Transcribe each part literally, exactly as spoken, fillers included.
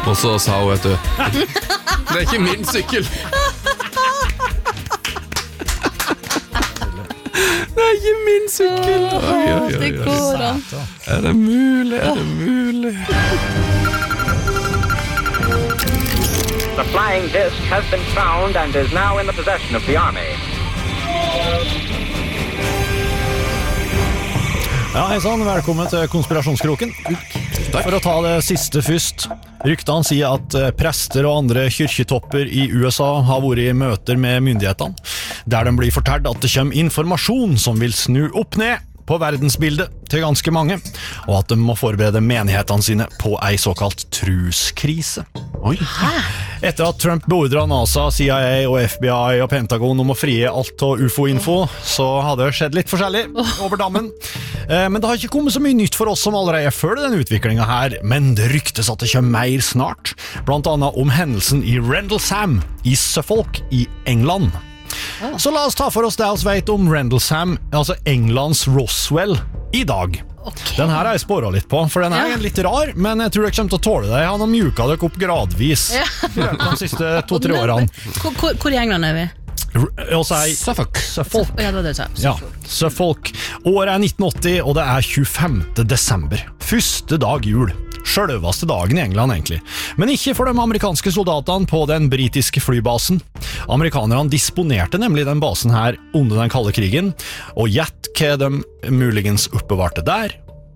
Og så sa hun, vet du, det er ikke min sykkel. Det er ikke min sykkel. Oi, oi, oi, Det går an. Er det mulig? Er det mulig? The flying disc has been found and is now in the possession of the army. Ja, hei sann, velkommen til Konspirasjonskroken. For å ta det siste først. Ryktene sier at prester og andre kyrkjetopper i U S A har vært i møter med myndighetene, der de blir fortalt at det kommer informasjon som vil snu opp ned på verdensbildet til ganske mange, og at de må forberede menighetene sine på ei såkalt truskrise. Oi. Etter at Trump beordret NASA, C I A og F B I og Pentagon om å frie alt av U F O-info, så hadde det skjedd litt forskjellig over dammen. Men det har ikke kommet så mye nytt for oss som allerede følger denne utviklingen her, men det ryktes at det kommer mer snart, blant annet om hendelsen i Rendlesham i Suffolk i England. Så la oss ta for oss det vi vet om Rendlesham, altså Englands Roswell, i dag. Okay. Den her har jeg spåret litt på, for den er ja. litt rar, men jeg tror jeg kommer til å tåle det. Han har mjuket dere opp gradvis ja. de siste to-tre årene. Hvor, hvor, hvor i England er vi? Suffolk. Suffolk. Ja, det var det jeg sa. Ja, Suffolk. Året er nitten åtti, og det er tjuefemte desember. Første dag jul. Sjølveste dagen i England, egentlig. Men ikke for de amerikanske soldatene på den britiske flybasen. Amerikanerne disponerte nemlig den basen her under den kalde krigen, og gjett hva de muligens oppbevarte der.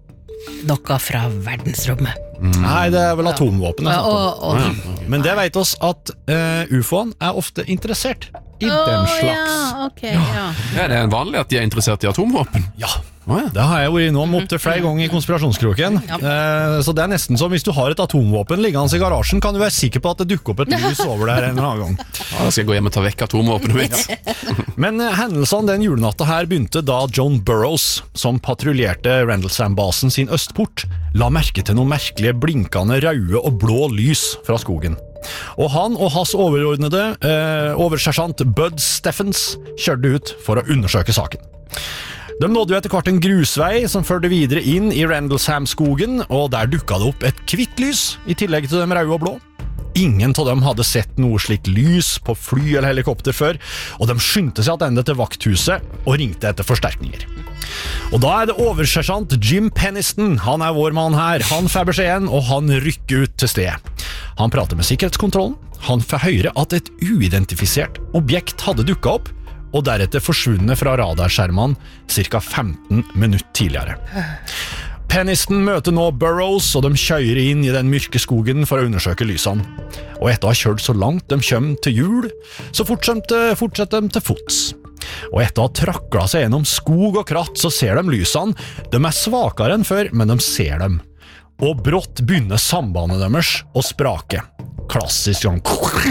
Noe fra verdensrommet. Mm. Nei, det er vel atomvåpen. Ja, og, og, og. Men det vet oss at uh, U F O-en er ofte interessert i oh, den slags. Ja, okay, ja. Ja, det er vanlig at de er interessert i atomvåpen. Ja, oh, ja. Det har jeg vært innom opp til flere ganger i konspirasjonskroken. Ja. Uh, så det er nesten som hvis du har et atomvåpen liggende i garasjen, kan du være sikker på at det dukker opp et lys over der en eller annen gang. Ja, da skal jeg gå hjem og ta vekk atomvåpenet mitt. Ja. Men uh, hendelsene den julenatta her begynte da John Burroughs, som patruljerte Rendlesham-basen sin østport, la merke til noen merkelige blinkende røde og blå lys fra skogen. Og han og hans overordnede, eh, oversersjant Bud Steffens, kjørte ut for å undersøke saken. De nådde jo etter hvert en grusvei som førte videre inn i Rendlesham-skogen, og der dukket det opp et kvitt lys, i tillegg til de røde og blå. Ingen av dem hadde sett noe slikt lys på fly eller helikopter før, og de skyndte seg tilbake til vakthuset og ringte etter forsterkninger. Og da er det oversersjant Jim Penniston, han er vår mann her, han får beskjeden, og han rykker ut til stedet. Han prater med sikkerhetskontrollen, han får høre at et uidentifisert objekt hadde dukket opp, og deretter forsvunnet fra radarskjermene cirka femten minutter tidligere. Penniston møter nå Burroughs, og de kjører inn i den mørke skogen for å undersøke lysene. Og etter å ha kjørt så langt de kommer til jul, så fortsetter, fortsetter de til fots. Og etter å ha traklet seg gjennom skog og kratt, så ser de lysene. De er svakere enn før, men de ser dem. Og brått begynner sambandet deres å sprake. Klassisk sånn.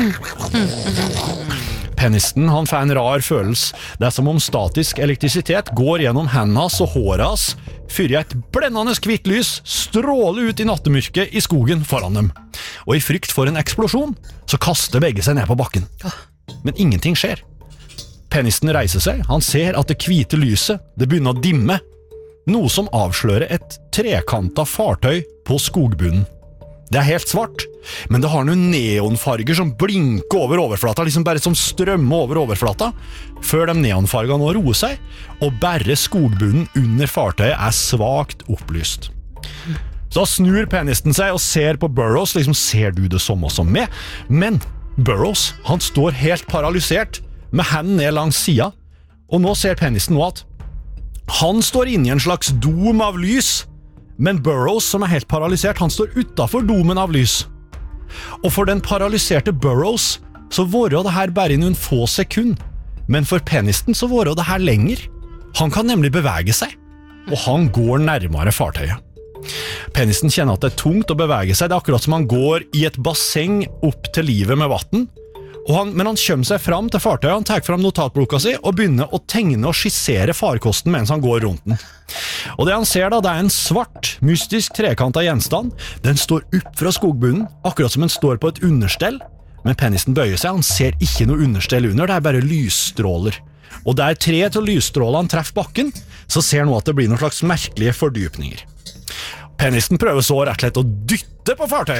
Penniston, han får en rar følelse. Det er som om statisk elektrisitet går gjennom hendene hans og håret hans, før et blendende kvitt lys stråler ut i nattemørket i skogen foran dem. Og i frykt for en eksplosjon, så kaster begge seg ned på bakken. Men ingenting skjer. Penniston reiser seg, han ser at det hvite lyset, det begynner å dimme, noe som avslører et trekantet fartøy på skogbunnen. Det er helt svart, men det har noen neonfarger som blinker over overflata, liksom bare som strømmer over overflata, før de neonfargene nå roer seg, og bare skogbunnen under fartøyet er svagt opplyst. Så snur Penniston seg og ser på Burroughs, liksom ser du det som også med, men Burroughs, han står helt paralysert, med hendene ned langs sida, og nå ser Penniston nå at han står inne i en slags dom av lys, men Burroughs, som er helt paralysert, han står utenfor domen av lys. Og for den paralyserte Burroughs, så var det her bare i noen få sekunder, men for Penniston så var det her lenger. Han kan nemlig bevege seg, og han går nærmere fartøyet. Penniston kjenner at det er tungt å bevege seg, det er akkurat som han går i et basseng opp til livet med vatten. Og han, men han kommer seg fram til fartøyet, han tar fram notatboka si og begynner å tegne og skissere farkosten mens han går rundt den. Og det han ser da, det er en svart, mystisk trekantet gjenstand. Den står opp fra skogbunnen, akkurat som den står på et understell. Men Penniston bøyer seg, han ser ikke noe understell under, det er bare lysstråler. Og der tre til lysstrålene treffer bakken, så ser han nå at det blir noen slags merkelige fordypninger. Penniston prøver så rett og slett å dytte på fartøyet.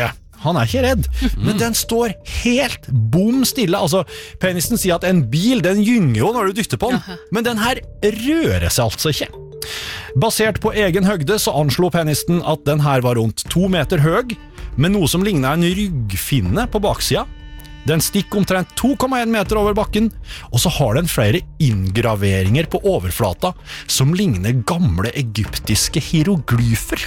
han er ikke redd, men den står helt bom stille. Altså, penisen sier at en bil, den gynger jo når du dytter på den, men den her rører seg altså ikke. Basert på egen høgde så anslo penisten at den her var rundt to meter høg, med noe som lignet en ryggfinne på baksida. Den stikker omtrent to komma en meter over bakken, og så har den flere inngraveringer på overflata som ligner gamle egyptiske hieroglyfer.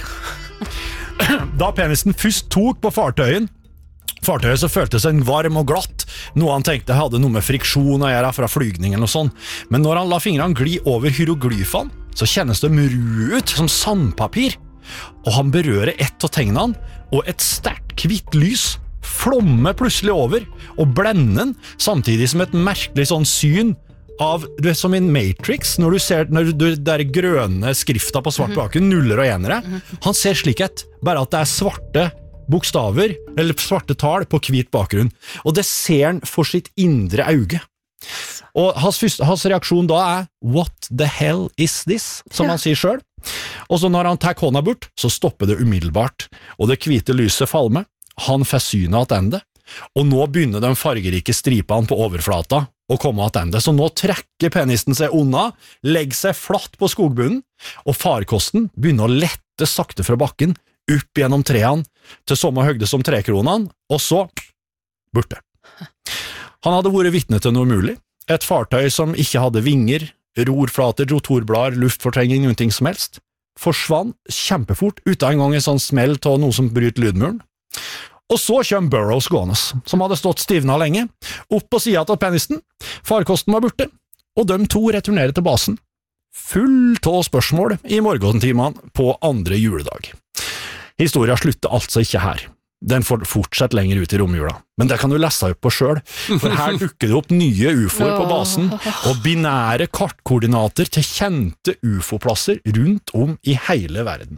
Da penisen først tok på fartøyen, fartøyet så føltes den varm og glatt, noe han tenkte hadde noe med friksjon å gjøre fra flygningen og sånn. Men når han la fingrene gli over hieroglyfene, så kjennes de ru ut som sandpapir, og han berører ett av tegnene, og et sterkt hvitt lys flommer plutselig over og blender den, samtidig som et merkelig sånn syn av, du vet som i Matrix, når du ser når du, der grønne skrifta på svart baken, nuller og enere. Han ser slik et, bare at det er svarte bokstaver, eller svarte tall på hvit bakgrunn, og det ser han for sitt indre auge. Og hans, første, hans reaksjon da er «What the hell is this?» som han sier selv. Og så når han tar hånda bort, så stopper det umiddelbart, og det hvite lyset falmer. Han får synet attende, og nå begynner de fargerike stripene på overflata å komme attende, så nå trekker penisten seg unna, legger seg flatt på skogbunnen, og farkosten begynner å lette sakte fra bakken, opp gjennom treene, til samme høgde som trekronene, og så borte. Han hadde vært vitne til noe mulig, et fartøy som ikke hadde vinger, rorflater, rotorblader, luftfortrengning, noen ting som helst, forsvann kjempefort, uten en gang en sånn smell til noe som bryter lydmuren. Og så kommer Burroughs gående, som hadde stått stivna lenge, opp på siden av penisten, farkosten var borte, og de to returnerer til basen. Fullt av spørsmål i morgentimene på andre juledag. Historien slutter altså ikke her. Den får fortsette lenger ut i romjula, men det kan du lese opp på selv, for her dukker det opp nye ufoer på basen, og binære kartkoordinater til kjente ufoplasser rundt om i hele verden.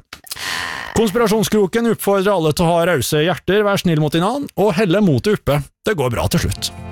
Konspirasjonskroken oppfordrer alle til å ha rause hjerter, vær snill mot din annen, og helle motet oppe. Det går bra til slutt.